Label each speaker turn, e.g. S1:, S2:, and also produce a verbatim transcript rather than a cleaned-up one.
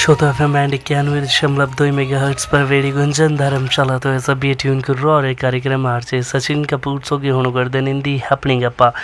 S1: श्रोता F M band इक्यानवे दशमलव दो मेगा हर्ट्स पर वेड़ी गुंजन धर्मशाला तो ऐसा बी ट्यून कर रो और एक कार्यक्रम आर से सचिन कपूर सो की होनो कर देन हिंदी अपनी गप्पा